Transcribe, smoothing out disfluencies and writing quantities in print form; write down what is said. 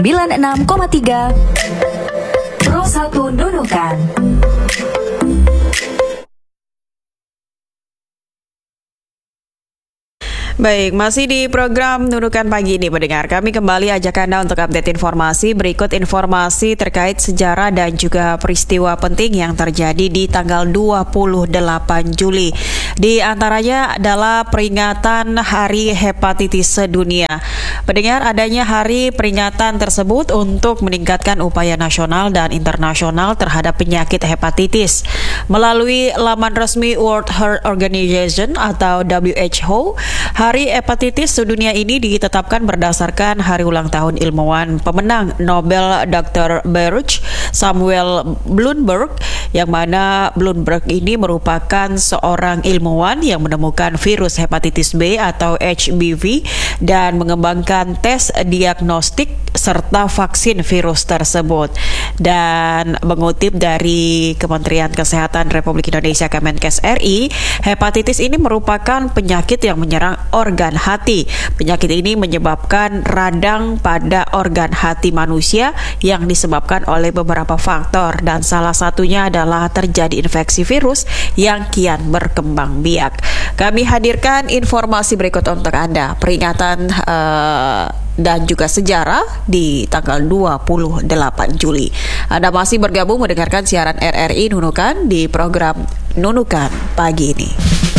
96,3 Pro 1 Nunukan. Baik, masih di program Nunukan Pagi ini pendengar. Kami kembali ajak Anda untuk update informasi. Berikut informasi terkait sejarah dan juga peristiwa penting yang terjadi di tanggal 28 Juli. Di antaranya adalah peringatan Hari Hepatitis Sedunia. Pendengar, adanya hari peringatan tersebut untuk meningkatkan upaya nasional dan internasional terhadap penyakit hepatitis. Melalui laman resmi World Health Organization atau WHO, Hari Hepatitis Sedunia ini ditetapkan berdasarkan hari ulang tahun ilmuwan pemenang Nobel Dr. Baruch Samuel Bloomberg, yang mana Bloomberg ini merupakan seorang ilmuwan yang menemukan virus hepatitis B atau HBV dan mengembangkan tes diagnostik serta vaksin virus tersebut. Dan mengutip dari Kementerian Kesehatan Republik Indonesia Kemenkes RI, hepatitis ini merupakan penyakit yang menyerang organ hati. Penyakit ini menyebabkan radang pada organ hati manusia yang disebabkan oleh beberapa faktor, dan salah satunya adalah terjadi infeksi virus yang kian berkembang biak. Kami hadirkan informasi berikut untuk Anda, peringatan dan juga sejarah di tanggal 28 Juli. Anda masih bergabung mendengarkan siaran RRI Nunukan di program Nunukan Pagi ini.